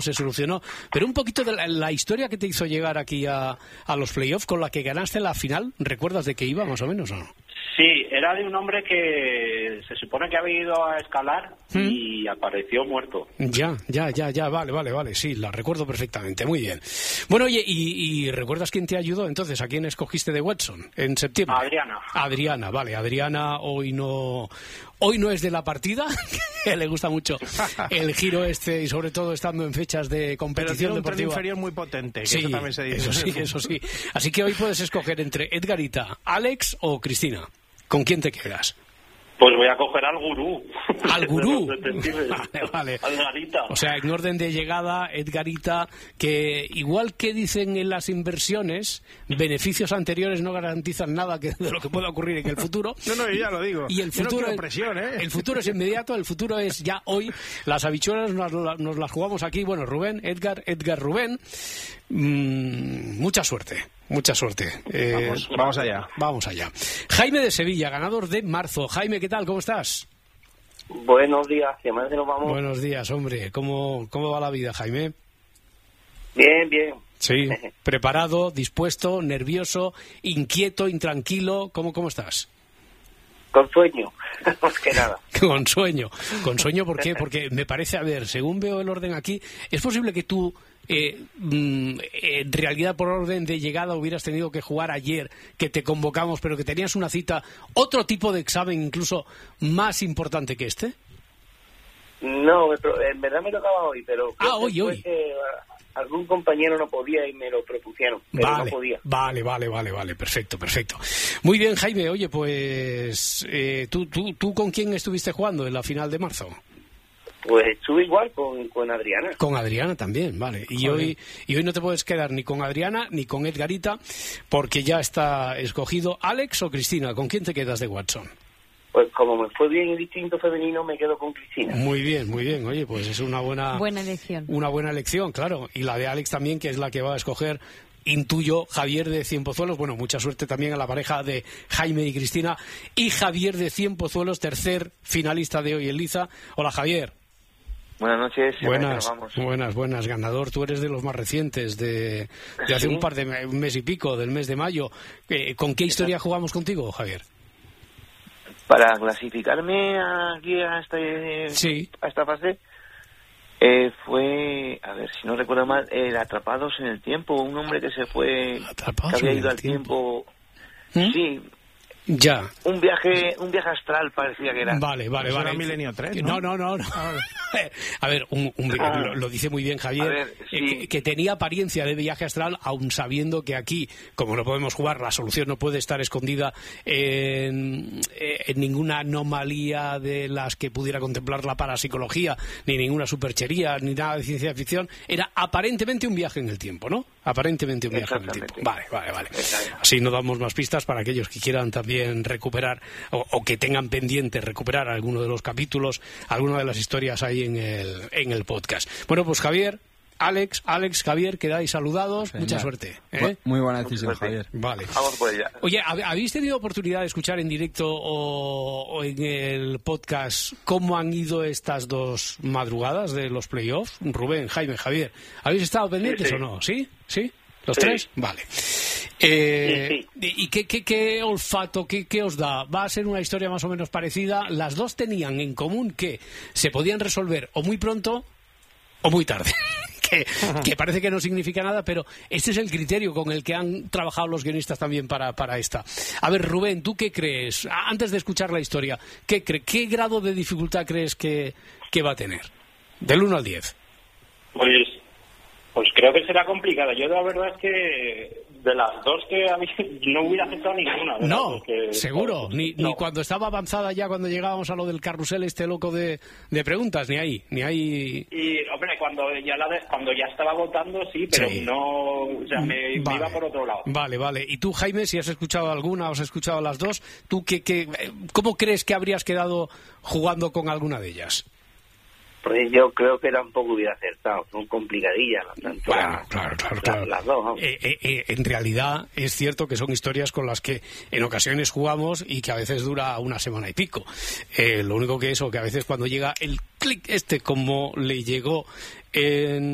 se solucionó, pero un poquito de la historia que te hizo llegar aquí a los playoffs, con la que ganaste la final, ¿recuerdas de qué iba más o menos o no? Sí, era de un hombre que se supone que había ido a escalar y apareció muerto. Ya, vale, sí, la recuerdo perfectamente, muy bien. Bueno, oye, ¿y recuerdas quién te ayudó entonces? ¿A quién escogiste de Watson en septiembre? Adriana, vale, Adriana hoy no es de la partida, que le gusta mucho el giro y sobre todo estando en fechas de competición deportiva. Pero tiene un tren inferior muy potente, que sí, eso también se dice. Eso sí. Así que hoy puedes escoger entre Edgarita, Alex o Cristina. ¿Con quién te quedas? Pues voy a coger al gurú. ¿Al gurú? Vale. Edgarita. O sea, en orden de llegada, Edgarita, que igual que dicen en las inversiones, beneficios anteriores no garantizan nada de lo que pueda ocurrir en el futuro. No, yo ya lo digo. Y el futuro, el futuro es inmediato, el futuro es ya hoy. Las habichuelas nos las jugamos aquí. Bueno, Rubén, Edgar, Rubén. Mucha suerte. Vamos allá. Vamos allá. Jaime de Sevilla, ganador de marzo. Jaime, ¿qué tal? ¿Cómo estás? Buenos días, que más nos vamos. Buenos días, hombre. ¿Cómo va la vida, Jaime? Bien. Sí, preparado, dispuesto, nervioso, inquieto, intranquilo. ¿Cómo estás? Con sueño, más que nada. Con sueño, ¿por qué? Porque me parece, a ver, según veo el orden aquí, es posible que tú, en realidad por orden de llegada, hubieras tenido que jugar ayer, que te convocamos, pero que tenías una cita, otro tipo de examen incluso más importante que este. No, en verdad me tocaba hoy, pero hoy. Algún compañero no podía y me lo propusieron, pero no podía. Vale, perfecto. Muy bien, Jaime, oye, pues ¿tú con quién estuviste jugando en la final de marzo? Pues estuve igual con Adriana. Con Adriana también, vale. Y hoy no te puedes quedar ni con Adriana ni con Edgarita, porque ya está escogido. ¿Alex o Cristina? ¿Con quién te quedas de Watson? Pues como me fue bien el distinto femenino, me quedo con Cristina. Muy bien. Oye, pues es una buena elección. Una buena elección, claro. Y la de Alex también, que es la que va a escoger, intuyo, Javier de Cienpozuelos. Bueno, mucha suerte también a la pareja de Jaime y Cristina. Y Javier de Cienpozuelos, tercer finalista de hoy en Liza. Hola, Javier. Buenas noches. Buenas. Ganador, tú eres de los más recientes, de hace un mes y pico, del mes de mayo. ¿Con qué historia jugamos contigo, Javier? Para clasificarme aquí a esta fase fue, a ver si no recuerdo mal, Atrapados en el Tiempo, un hombre que se fue, que había ido al tiempo. Sí. Ya. Un viaje astral parecía que era. Vale. Era Milenio 3, ¿no? No. A ver, lo dice muy bien Javier, ver, sí. que tenía apariencia de viaje astral, aun sabiendo que aquí, como no podemos jugar, la solución no puede estar escondida en ninguna anomalía de las que pudiera contemplar la parapsicología, ni ninguna superchería, ni nada de ciencia ficción. Era aparentemente un viaje en el tiempo, ¿no? Aparentemente un viaje en el tiempo. Vale. Así no damos más pistas para aquellos que quieran también recuperar o que tengan pendiente recuperar alguno de los capítulos, alguna de las historias ahí en el podcast. Bueno, pues Javier, Alex, Javier, quedáis saludados. Genial. Mucha suerte. Muy buena decisión, Javier. Vale. Vamos por ella. Oye, ¿habéis tenido oportunidad de escuchar en directo o en el podcast cómo han ido estas dos madrugadas de los playoffs? Rubén, Jaime, Javier, ¿habéis estado pendientes Sí. o no? ¿Sí? ¿Los tres? Vale. Sí. ¿Y qué olfato, qué os da? ¿Va a ser una historia más o menos parecida? Las dos tenían en común que se podían resolver o muy pronto o muy tarde. que parece que no significa nada, pero este es el criterio con el que han trabajado los guionistas también para esta. A ver, Rubén, ¿tú qué crees? Antes de escuchar la historia, ¿qué grado de dificultad crees que va a tener? Del 1 al 10. Pues creo que será complicada. Yo la verdad es que de las dos que no hubiera aceptado ninguna. ¿Verdad? No, porque, seguro. Ni cuando estaba avanzada ya, cuando llegábamos a lo del carrusel loco de preguntas, ni ahí. Y, hombre, cuando ya estaba votando, sí, pero sí. No... O sea, me iba por otro lado. Vale. ¿Y tú, Jaime, si has escuchado alguna o has escuchado las dos, tú cómo crees que habrías quedado jugando con alguna de ellas? Pues yo creo que tampoco hubiera acertado, son complicadillas. Claro. Las dos, ¿no? En realidad es cierto que son historias con las que en ocasiones jugamos y que a veces dura una semana y pico. Lo único que a veces cuando llega el clic como le llegó en